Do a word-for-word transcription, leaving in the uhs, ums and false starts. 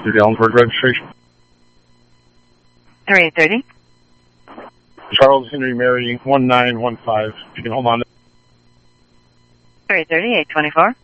thirty Ellensburg registration. Area thirty. Charles Henry Mary one nine one five. If you can hold on. Area thirty, eight twenty-four.